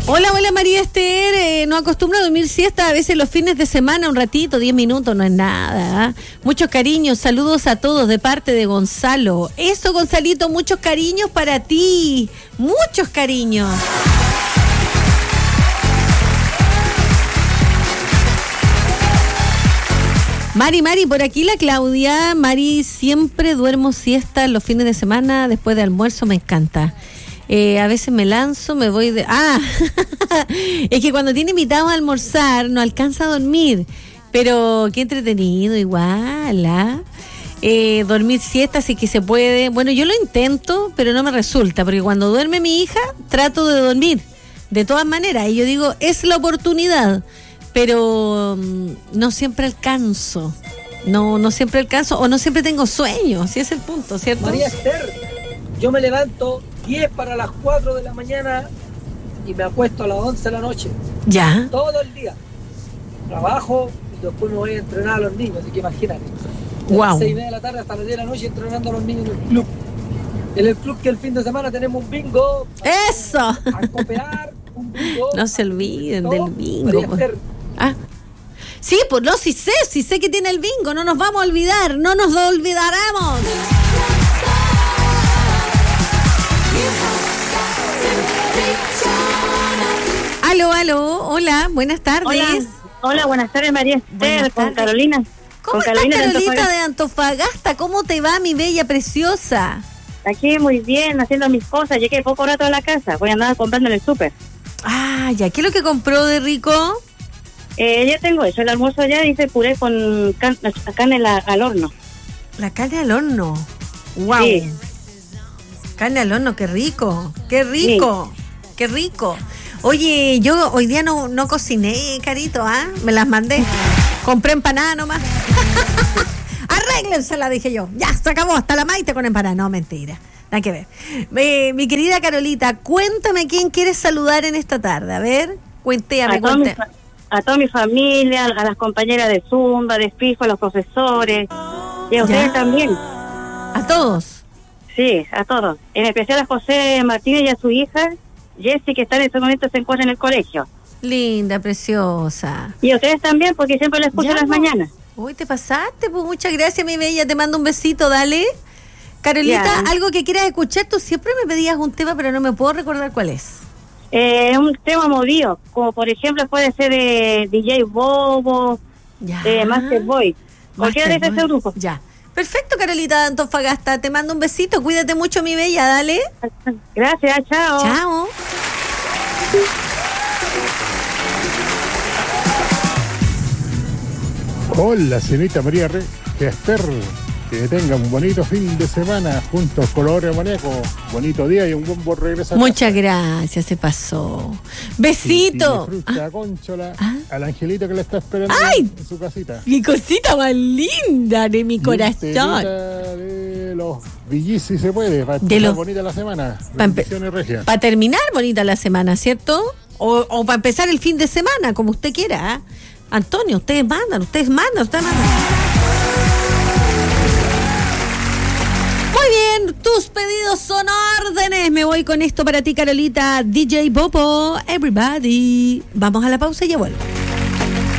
Hola, hola María Esther, no acostumbro a dormir siesta a veces los fines de semana, un ratito, 10 minutos, no es nada. Muchos cariños, saludos a todos de parte de Gonzalo. Eso, Gonzalito, muchos cariños para ti, muchos cariños. Mari, por aquí la Claudia. Mari, siempre duermo siesta los fines de semana, después de almuerzo, me encanta. A veces me lanzo, me voy de... es que cuando tiene invitados a almorzar no alcanza a dormir, pero qué entretenido igual, dormir siesta si que se puede. Bueno, yo lo intento, pero no me resulta, porque cuando duerme mi hija trato de dormir, de todas maneras, y yo digo, es la oportunidad, pero no siempre alcanzo, no siempre alcanzo, o no siempre tengo sueño, así es el punto, ¿cierto? María Esther, yo me levanto 10 para las 4 de la mañana y me acuesto a las 11 de la noche. ¿Ya? Todo el día. Trabajo y después me voy a entrenar a los niños, así que imagínate. De Wow. las 6:30 de la tarde hasta las 10 de la noche entrenando a los niños en el club. En el club que el fin de semana tenemos un bingo. ¡Eso! A cooperar, un bingo. No se olviden del bingo. María Esther. Sí, pues no, sí sé que tiene el bingo, no nos vamos a olvidar, no nos lo olvidaremos. Aló, hola, buenas tardes. Hola, buenas tardes, María Esther, con Carolina. ¿Cómo estás, Carolita de Antofagasta? ¿Cómo te va, mi bella preciosa? Aquí muy bien, haciendo mis cosas. Llegué poco rato a la casa, voy a andar comprando en el súper. Ya, ¿qué es lo que compró de rico? Ya tengo eso, el almuerzo ya hice puré con carne al horno. La carne al horno. Wow. Sí. Carne al horno, qué rico, qué rico. Oye, yo hoy día no cociné, Carito, me las mandé. Compré empanada nomás. Arréglensela, dije yo. Ya, se acabó, hasta la maite con empanada. No, mentira, nada que ver. Mi querida Carolita, cuéntame quién quieres saludar en esta tarde. A ver, cuéntame. A toda mi familia, a las compañeras de Zumba, de FIFO, a los profesores. Y a ustedes también. ¿A todos? Sí, a todos. En especial a José Martínez y a su hija, Jessie, que está en este momento, se encuentra en el colegio. Linda, preciosa. Y a ustedes también, porque siempre lo escucho en las mañanas. Uy, te pasaste, pues muchas gracias, mi bella. Te mando un besito, dale. Carolita, algo que quieras escuchar, tú siempre me pedías un tema, pero no me puedo recordar cuál es. Un tema movido, como por ejemplo puede ser de DJ Bobo, Master Boy, cualquiera de ese grupo. Ya. Perfecto, Carolita de Antofagasta, te mando un besito, cuídate mucho, mi bella, dale. Gracias, chao. Chao. Hola, señorita María Esther, que tenga un bonito fin de semana juntos, colores maníaco, bonito día y un buen regreso a Muchas casa. Gracias, se pasó. Besito. Fruta, conchola, al angelito que le está esperando en su casita. Mi cosita más linda de mi corazón. De los villis, si se puede, para empezar bonita la semana. Bendiciones regias. Para terminar bonita la semana, ¿cierto? O para empezar el fin de semana, como usted quiera. Antonio, ustedes mandan. Muy bien, tus pedidos son órdenes. Me voy con esto para ti, Carolita. DJ Bobo, everybody. Vamos a la pausa y ya vuelvo.